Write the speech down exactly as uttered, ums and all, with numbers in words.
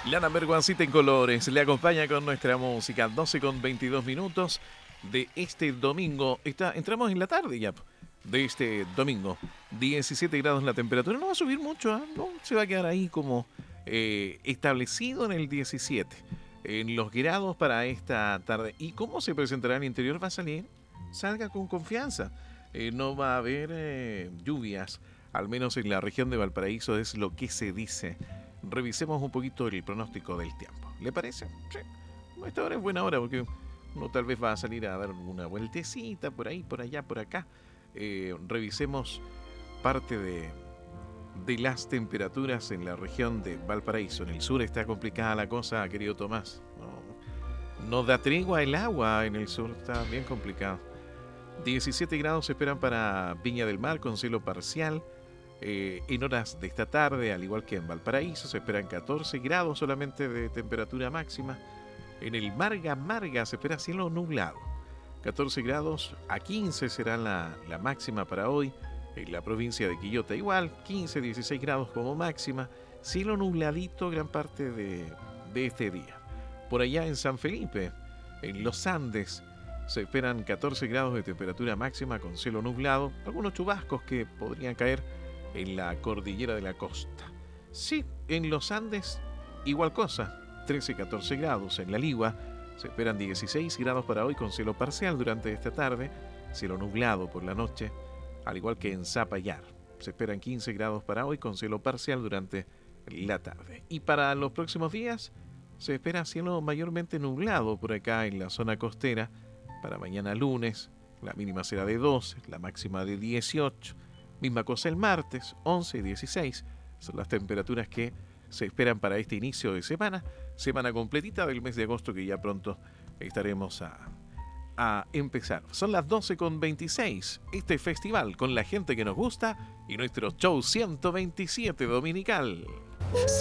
Lana Berguancita en colores le acompaña con nuestra música. Doce con veintidós minutos de este domingo. Está, entramos en la tarde ya de este domingo. diecisiete grados la temperatura. No va a subir mucho, ¿eh? No se va a quedar ahí como eh, establecido en el diecisiete. En los grados para esta tarde. ¿Y cómo se presentará en el interior? Va a salir. Salga con confianza. Eh, no va a haber eh, lluvias, al menos en la región de Valparaíso es lo que se dice. Revisemos un poquito el pronóstico del tiempo. ¿Le parece? Sí. Esta hora es buena hora porque uno tal vez va a salir a dar una vueltecita por ahí, por allá, por acá. Eh, revisemos parte de, de las temperaturas en la región de Valparaíso. En el sur está complicada la cosa, querido Tomás. No, no da tregua el agua en el sur, está bien complicado. diecisiete grados se esperan para Viña del Mar con cielo parcial. Eh, en horas de esta tarde, al igual que en Valparaíso, se esperan catorce grados solamente de temperatura máxima. En el Marga Marga se espera cielo nublado. catorce grados a quince será la, la máxima para hoy. En la provincia de Quillota igual, quince a dieciséis grados como máxima. Cielo nubladito gran parte de, de este día. Por allá en San Felipe, en los Andes, se esperan catorce grados de temperatura máxima con cielo nublado. Algunos chubascos que podrían caer en la cordillera de la costa. Sí, en los Andes, igual cosa, trece a catorce grados. En la Ligua se esperan dieciséis grados para hoy con cielo parcial durante esta tarde, cielo nublado por la noche, al igual que en Zapallar. Se esperan quince grados para hoy con cielo parcial durante la tarde. Y para los próximos días se espera cielo mayormente nublado por acá en la zona costera. Para mañana lunes, la mínima será de doce, la máxima de dieciocho. Misma cosa el martes, once y dieciséis. Son las temperaturas que se esperan para este inicio de semana. Semana completita del mes de agosto que ya pronto estaremos a, a empezar. Son las doce con veintiséis. Este festival con la gente que nos gusta y nuestro show ciento veintisiete dominical.